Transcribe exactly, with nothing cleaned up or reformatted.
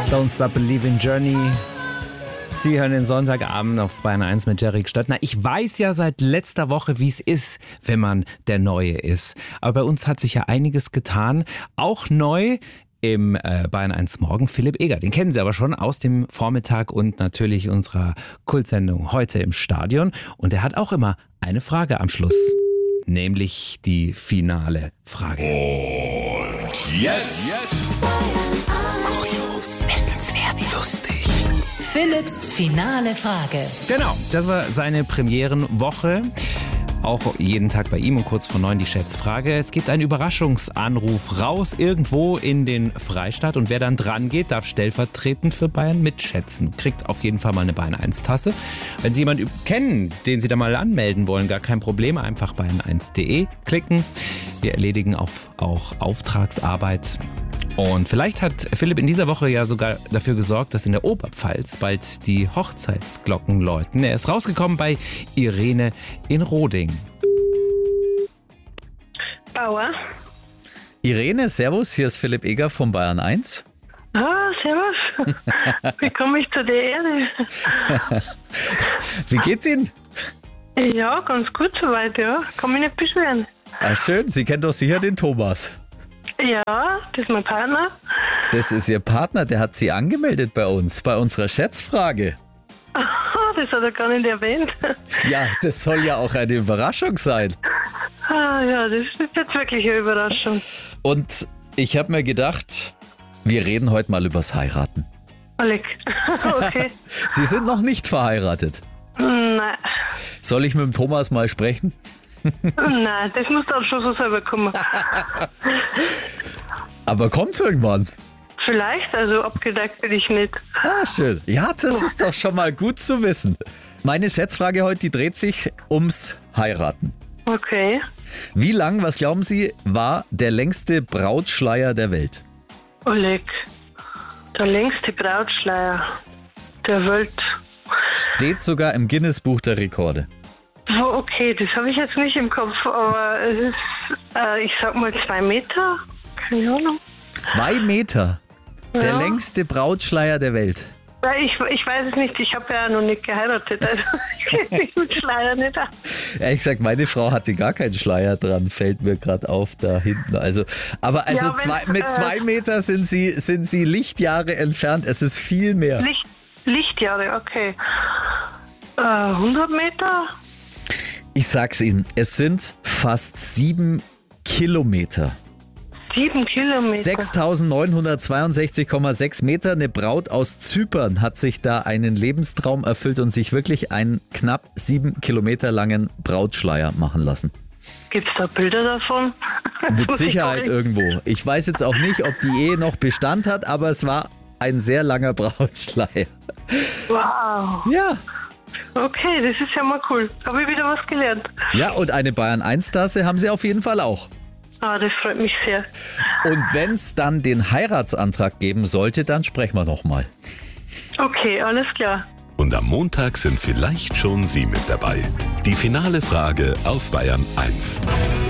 Don't Stop Believing Journey. Sie hören den Sonntagabend auf Bayern eins mit Jerry Stöttner. Ich weiß ja seit letzter Woche, wie es ist, wenn man der Neue ist. Aber bei uns hat sich ja einiges getan. Auch neu im äh, Bayern eins Morgen Philipp Eger. Den kennen Sie aber schon aus dem Vormittag und natürlich unserer Kultsendung Heute im Stadion. Und er hat auch immer eine Frage am Schluss. Nämlich die finale Frage. Und jetzt... jetzt. Kurios, wissenswert, lustig. Philipps finale Frage. Genau, das war seine Premierenwoche. Auch jeden Tag bei ihm und kurz vor neun die Schätzfrage. Es gibt einen Überraschungsanruf raus irgendwo in den Freistaat und wer dann dran geht, darf stellvertretend für Bayern mitschätzen. Kriegt auf jeden Fall mal eine Bayern eins Tasse. Wenn Sie jemanden kennen, den Sie da mal anmelden wollen, gar kein Problem, einfach bayern eins punkt de klicken. Wir erledigen auf, auch Auftragsarbeit. Und vielleicht hat Philipp in dieser Woche ja sogar dafür gesorgt, dass in der Oberpfalz bald die Hochzeitsglocken läuten. Er ist rausgekommen bei Irene in Roding. Bauer. Irene, servus, hier ist Philipp Eger von Bayern eins. Ah, servus. Wie komme ich zu der Erde? Wie geht's Ihnen? Ja, ganz gut soweit, ja. Kann mich nicht beschweren. Ah, schön, Sie kennen doch sicher den Thomas. Ja, das ist mein Partner. Das ist Ihr Partner, der hat Sie angemeldet bei uns, bei unserer Schätzfrage. Ah, das hat er gar nicht erwähnt. Ja, das soll ja auch eine Überraschung sein. Ah ja, das ist jetzt wirklich eine Überraschung. Und ich habe mir gedacht, wir reden heute mal übers Heiraten. Oleg. Okay. Sie sind noch nicht verheiratet. Nein. Soll ich mit dem Thomas mal sprechen? Nein, das muss dann schon so selber kommen. Aber kommt irgendwann. Vielleicht, also abgedeckt bin ich nicht. Ah, schön. Ja, das ist doch schon mal gut zu wissen. Meine Schätzfrage heute, die dreht sich ums Heiraten. Okay. Wie lang, was glauben Sie, war der längste Brautschleier der Welt? Oleg, der längste Brautschleier der Welt. Steht sogar im Guinness-Buch der Rekorde. Oh, okay, das habe ich jetzt nicht im Kopf, aber es ist, äh, ich sag mal zwei Meter, keine Ahnung. Zwei Meter? Der Ja. längste Brautschleier der Welt. Ja, ich, ich weiß es nicht, ich habe ja noch nicht geheiratet, also ich kenne mich mit Schleier nicht aus. Ehrlich gesagt, meine Frau hatte gar keinen Schleier dran, fällt mir gerade auf da hinten. Also, aber also Ja, zwei, wenn, mit äh, zwei Meter sind sie, sind sie Lichtjahre entfernt. Es ist viel mehr. Licht, Lichtjahre, okay. Äh, hundert Meter? Ich sag's Ihnen, es sind fast sieben Kilometer. Sieben Kilometer. sechstausendneunhundertzweiundsechzig Komma sechs Meter. Eine Braut aus Zypern hat sich da einen Lebenstraum erfüllt und sich wirklich einen knapp sieben Kilometer langen Brautschleier machen lassen. Gibt es da Bilder davon? Mit Sicherheit irgendwo. Ich weiß jetzt auch nicht, ob die Ehe noch Bestand hat, aber es war ein sehr langer Brautschleier. Wow. Ja. Okay, das ist ja mal cool. Habe ich wieder was gelernt. Ja, und eine Bayern eins Tasse haben Sie auf jeden Fall auch. Ah, das freut mich sehr. Und wenn es dann den Heiratsantrag geben sollte, dann sprechen wir nochmal. Okay, alles klar. Und am Montag sind vielleicht schon Sie mit dabei. Die finale Frage auf Bayern eins.